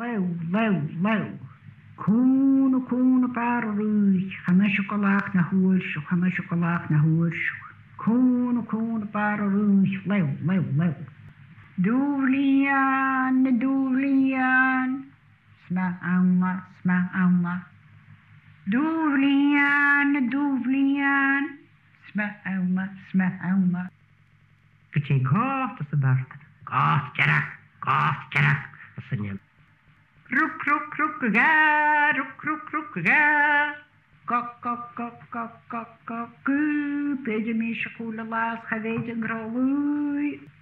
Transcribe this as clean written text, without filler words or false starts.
lew. Cún bar rúich, chana siocolaach na húirsú, chana siocolaach na húirsú. Cún bar rúich, lew. Dúlian, sma auma. Dúlian, sma auma. Gutí cácht as a barta. Cácht jarach, as a niem. Ruk ga. Gok, peidir mí se cúla lás cha bhéid an grálúi.